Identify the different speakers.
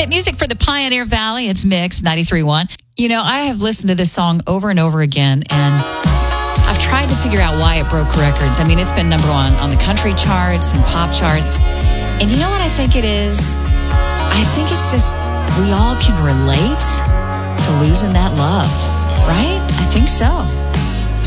Speaker 1: Hit music for the Pioneer Valley. It's Mix 93.1. You know, I have listened to this song over and over again, and I've tried to figure out why it broke records. I mean, it's been number one on the country charts and pop charts. And you know what I think it is? I think it's just we all can relate to losing that love, right? I think so.